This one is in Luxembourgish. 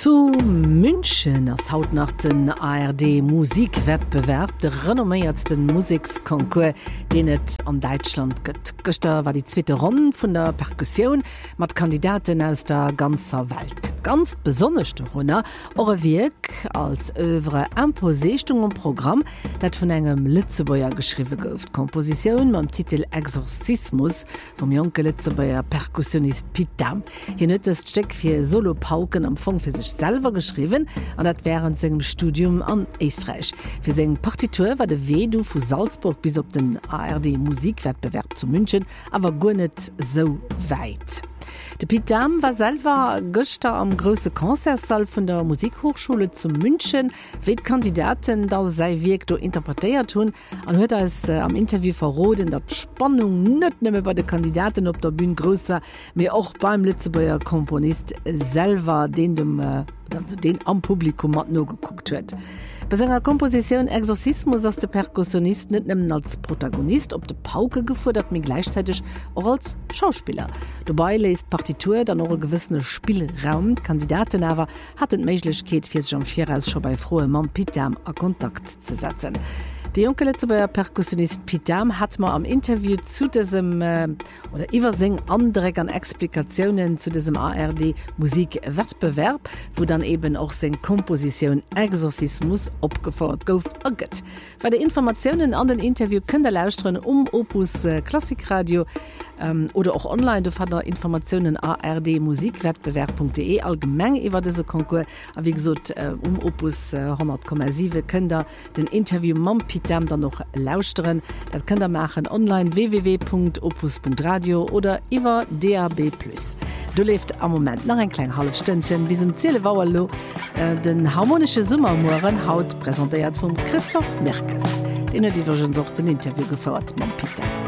Zu München ass haut nach den ARD Musikwettbewerb de renomméiertsten Musikskonkurs, den et an Deutschland gëtt. Gëster war die zweite Runde vun der Perkussion mat Kandidaten aus der ganzer Welt. Ganz besonnechte Runner ore Wirk als œuvre Imposechtung und Programm, dat vun engem Litzebauer geschriwe gouft. Komposition mam Titel Exorzismus vom Joke Litzebauer Perkussionist Piet Dam. Hier nett es Steck fir Solopauken am Fong fir sich selber geschrieben an dat während segem Studium an Österreich. Für segen Partitur war de Wedu vu Salzburg bis op den ARD Musikwettbewerb zu München, aber go net so weit. De Piet Dam war selber Göster am grosse Konzertsaal vun der Musikhochschule zu München, wie Kandidaten da sei Wirk do interpretéiert hun, an huet es am Interview verroden, dat Spannung net nëmme bei de Kandidaten op der Bühne groß war, mir auch beim Litzebauer Komponist selber den am Publikum mat no geguckt huet. Bei seiner Komposition Exorzismus ass de Perkussionist net nëmmen als Protagonist op de Pauke gefordert, mir gleichzeitig auch als Schauspieler. Dabei leist Partitur dann noch gewissene Spielraum. Kandidaten aber hat Meiglichkeit fir sich am Vieraus schon bei frohe Mann Piet Dam a Kontakt zu setzen. Der junge Litzebauer Perkussionist Piet Dam hat mal am Interview zu diesem oder iwwer seng andere an Explikationen zu diesem ARD Musikwettbewerb, wo dann eben auch seng Komposition Exorzismus opgefordert gouf agett. Bei den Informationen an den Interview könnt ihr lauschen Opus Klassikradio oder auch online. Du fand Informationen ardmusikwettbewerb.de allgemein über diese Konkurs. Aber wie gesagt, Opus 100,7 könnt ihr den Interview mit Piet Dam dann noch lauschen. Das könnt ihr machen online www.opus.radio oder über DAB+. Du lebst am Moment nach ein kleines halbes Stündchen bis zum Ziel Wauerlo den harmonische Sommermohren haut präsentiert von Christoph Merkes. Den hat die schon so ein Interview geführt mit Piet Dam.